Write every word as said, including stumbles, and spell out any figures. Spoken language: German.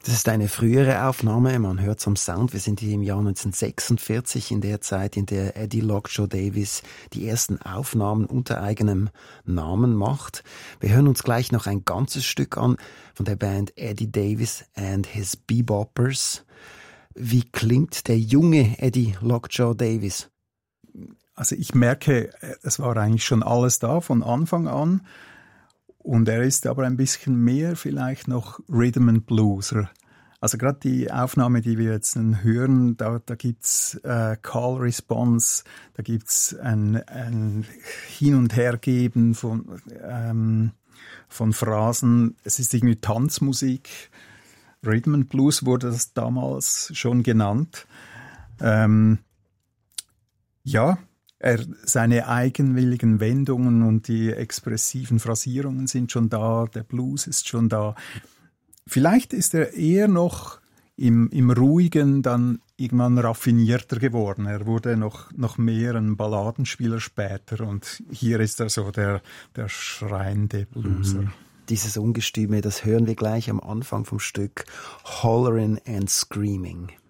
Das ist eine frühere Aufnahme, man hört es am Sound. Wir sind hier im Jahr neunzehnhundertsechsundvierzig, in der Zeit, in der Eddie Lockjaw Davis die ersten Aufnahmen unter eigenem Namen macht. Wir hören uns gleich noch ein ganzes Stück an von der Band Eddie Davis and his Beboppers. Wie klingt der junge Eddie Lockjaw Davis? Also ich merke, es war eigentlich schon alles da von Anfang an. Und er ist aber ein bisschen mehr vielleicht noch Rhythm and Blueser. Also gerade die Aufnahme, die wir jetzt hören, da, da gibt's äh, Call Response, da gibt's ein, ein Hin- und Hergeben von, ähm, von Phrasen. Es ist irgendwie Tanzmusik. Rhythm and Blues wurde das damals schon genannt. Ähm, ja, Er, seine eigenwilligen Wendungen und die expressiven Phrasierungen sind schon da, der Blues ist schon da. Vielleicht ist er eher noch im, im Ruhigen dann irgendwann raffinierter geworden. Er wurde noch, noch mehr ein Balladenspieler später und hier ist er so der, der schreiende Blueser. Mhm. Dieses Ungestüme, das hören wir gleich am Anfang vom Stück Hollerin' and Screaming.